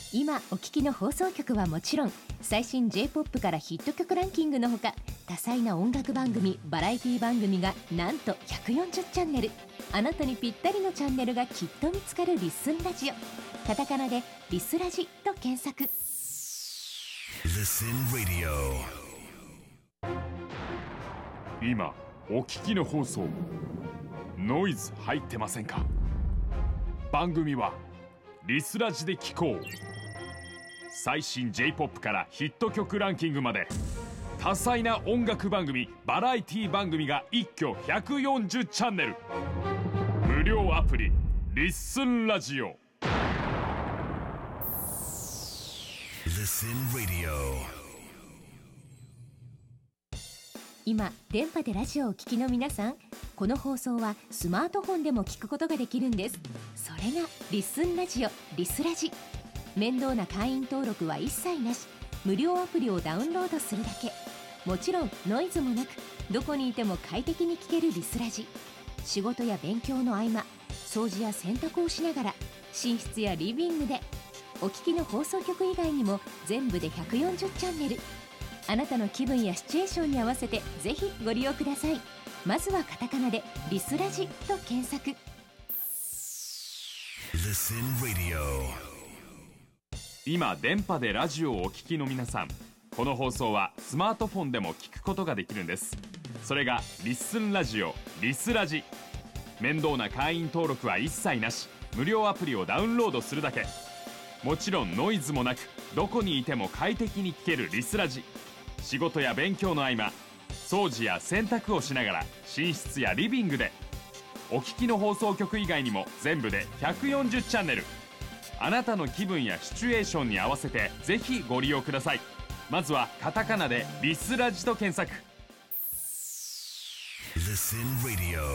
今お聞きの放送局はもちろん、最新 J-POP からヒット曲ランキングのほか、多彩な音楽番組、バラエティ番組がなんと140チャンネル。あなたにぴったりのチャンネルがきっと見つかるリッスンラジオ。カタカナでリスラジと検索。 Listen Radio。 今お聞きの放送、ノイズ入ってませんか？番組はリスラジで聞こう。最新 J-POP からヒット曲ランキングまで、多彩な音楽番組、バラエティ番組が一挙140チャンネル。無料アプリリッスンラジオ。 Listen Radio。 今電波でラジオをお聞きの皆さん、この放送はスマートフォンでも聞くことができるんです。それがリッスンラジオ、リスラジ。面倒な会員登録は一切なし、無料アプリをダウンロードするだけ。もちろんノイズもなく、どこにいても快適に聞けるリスラジ。仕事や勉強の合間、掃除や洗濯をしながら、寝室やリビングで。お聞きの放送局以外にも全部で140チャンネル。あなたの気分やシチュエーションに合わせてぜひご利用ください。まずはカタカナでリスラジと検索。 Listen Radio。 今電波でラジオをお聞きの皆さん、この放送はスマートフォンでも聞くことができるんです。それがリッスンラジオ、リスラジ。面倒な会員登録は一切なし、無料アプリをダウンロードするだけ。もちろんノイズもなく、どこにいても快適に聞けるリスラジ。仕事や勉強の合間、掃除や洗濯をしながら、寝室やリビングで。お聞きの放送局以外にも全部で140チャンネル。あなたの気分やシチュエーションに合わせてぜひご利用ください。まずはカタカナでリスラジと検索。 Listen Radio。